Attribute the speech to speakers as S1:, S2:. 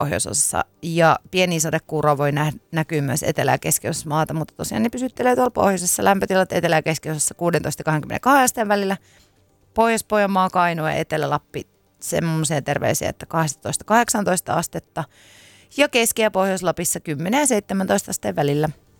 S1: pohjoisosassa. Ja pieni sadekuuro voi näkyä myös etelä- ja keskiosassa maata, mutta tosiaan ne pysyttelee tuolla pohjoisessa. Lämpötilat etelä- ja keskiosassa 16-22 asteen välillä. Pohjois-Pohjanmaa, Kainuu ja Etelä-Lappi semmoiseen terveisiä, että 12-18 astetta. Ja Keski- ja Pohjois-Lapissa 10 ja 17 asteen välillä.